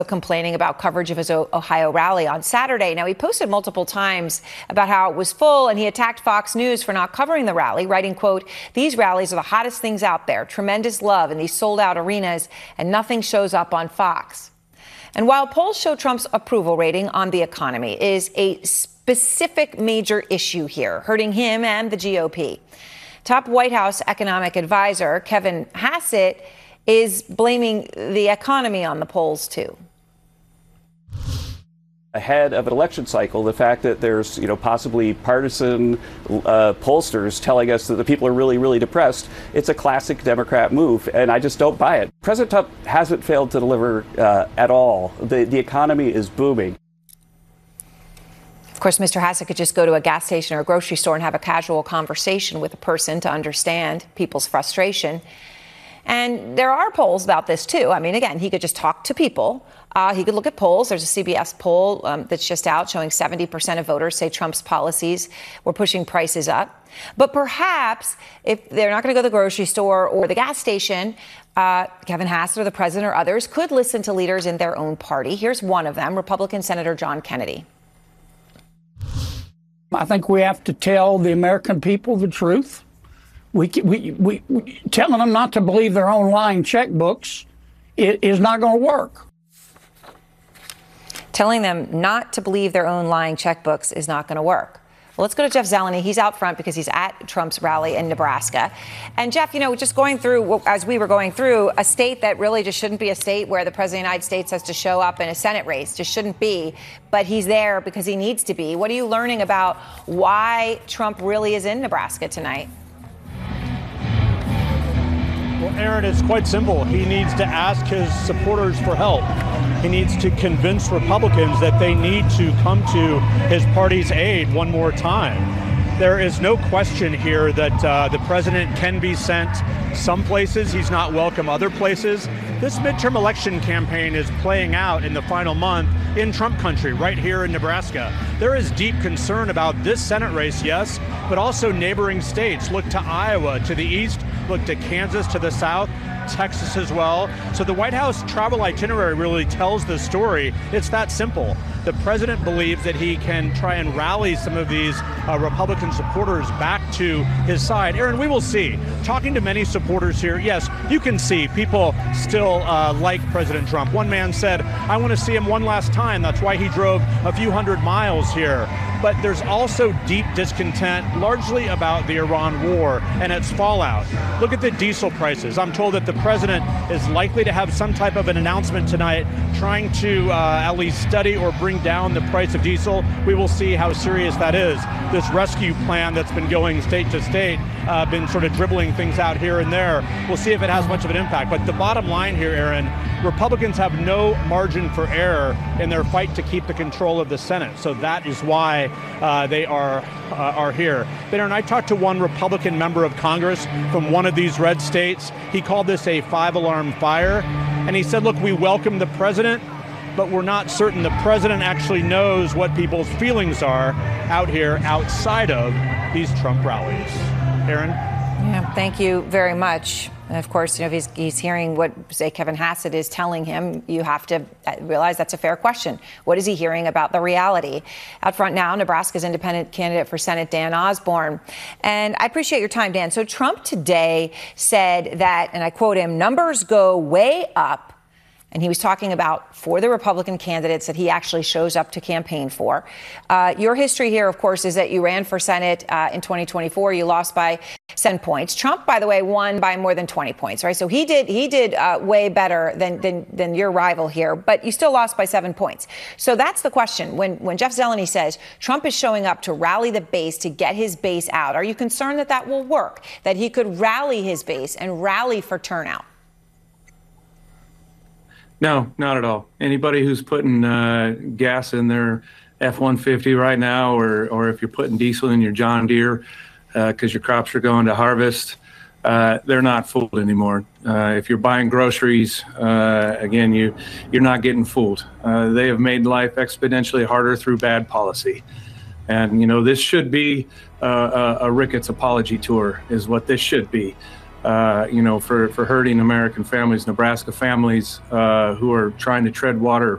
complaining about coverage of his Ohio rally on Saturday. Now, he posted multiple times about how it was full, and he attacked Fox News for not covering the rally, writing, quote, "These rallies are the hottest things out there. Tremendous love in these sold-out arenas, and nothing shows up on Fox." And while polls show Trump's approval rating on the economy is a specific major issue here, hurting him and the GOP, top White House economic advisor Kevin Hassett is blaming the economy on the polls, too. Ahead of an election cycle, the fact that there's, possibly partisan pollsters telling us that the people are really, really depressed, it's a classic Democrat move, and I just don't buy it. President Trump hasn't failed to deliver at all. The economy is booming. Of course, Mr. Hassett could just go to a gas station or a grocery store and have a casual conversation with a person to understand people's frustration. And there are polls about this, too. I mean, again, he could just talk to people. He could look at polls. There's a CBS poll that's just out showing 70% of voters say Trump's policies were pushing prices up. But perhaps if they're not going to go to the grocery store or the gas station, Kevin Hassett or the president or others could listen to leaders in their own party. Here's one of them, Republican Senator John Kennedy. I think we have to tell the American people the truth. We telling them not to believe their own lying checkbooks is not going to work. Telling them not to believe their own lying checkbooks is not going to work. Well, let's go to Jeff Zeleny. He's out front because he's at Trump's rally in Nebraska. And Jeff, just going through, as we were going through, a state that really just shouldn't be a state where the president of the United States has to show up in a Senate race, just shouldn't be. But he's there because he needs to be. What are you learning about why Trump really is in Nebraska tonight? Well, Aaron, it's quite simple. He needs to ask his supporters for help. He needs to convince Republicans that they need to come to his party's aid one more time. There is no question here that the president can be sent some places. He's not welcome other places. This midterm election campaign is playing out in the final month in Trump country, right here in Nebraska. There is deep concern about this Senate race, yes, but also neighboring states. Look to Iowa to the east, look to Kansas to the south, Texas as well. So the White House travel itinerary really tells the story. It's that simple. The president believes that he can try and rally some of these Republican supporters back to his side. Aaron, we will see. Talking to many supporters here, yes, you can see people still like President Trump. One man said, "I want to see him one last time." That's why he drove a few hundred miles here. But there's also deep discontent, largely about the Iran war and its fallout. Look at the diesel prices. I'm told that the president is likely to have some type of an announcement tonight trying to at least study or bring down the price of diesel. We will see how serious that is. This rescue plan that's been going state to state, been sort of dribbling things out here and there. We'll see if it has much of an impact. But the bottom line here, Aaron, Republicans have no margin for error in their fight to keep the control of the Senate. So that is why they are here. But Aaron, I talked to one Republican member of Congress from one of these red states. He called this a 5-alarm fire. And he said, look, we welcome the president, but we're not certain the president actually knows what people's feelings are out here outside of these Trump rallies. Aaron? Yeah, thank you very much. And of course, if he's hearing what, say, Kevin Hassett is telling him, you have to realize that's a fair question. What is he hearing about the reality? Out front now, Nebraska's independent candidate for Senate, Dan Osborne. And I appreciate your time, Dan. So Trump today said that, and I quote him, numbers go way up. And he was talking about for the Republican candidates that he actually shows up to campaign for. Your history here, of course, is that you ran for Senate in 2024. You lost by 7 points. Trump, by the way, won by more than 20 points, right? So he did way better than your rival here, but you still lost by 7 points. So that's the question. When Jeff Zeleny says Trump is showing up to rally the base, to get his base out, are you concerned that that will work, that he could rally his base and rally for turnout? No, not at all. Anybody who's putting gas in their F-150 right now, or if you're putting diesel in your John Deere because your crops are going to harvest, they're not fooled anymore. If you're buying groceries, again, you're not getting fooled. They have made life exponentially harder through bad policy. And, this should be a Ricketts apology tour is what this should be. for hurting American families, Nebraska families who are trying to tread water